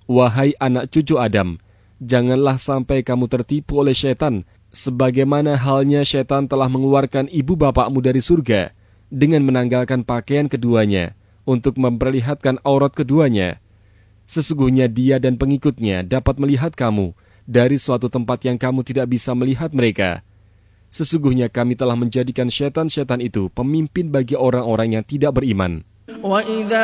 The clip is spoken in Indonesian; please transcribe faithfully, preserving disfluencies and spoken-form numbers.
Wahai anak cucu Adam, janganlah sampai kamu tertipu oleh syaitan, sebagaimana halnya syaitan telah mengeluarkan ibu bapakmu dari surga dengan menanggalkan pakaian keduanya untuk memperlihatkan aurat keduanya. Sesungguhnya dia dan pengikutnya dapat melihat kamu dari suatu tempat yang kamu tidak bisa melihat mereka. Sesungguhnya kami telah menjadikan syaitan-syaitan itu pemimpin bagi orang-orang yang tidak beriman.